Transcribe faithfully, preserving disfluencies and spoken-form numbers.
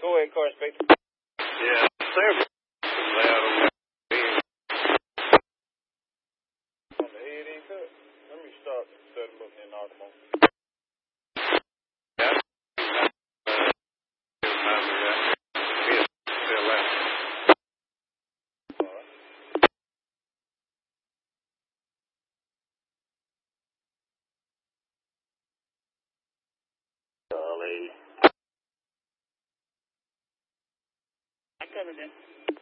Go ahead, car inspector. Yeah, several loud on that. On the head end cut? Let me start set them up in the automobile. Yeah. Golly. I covered it.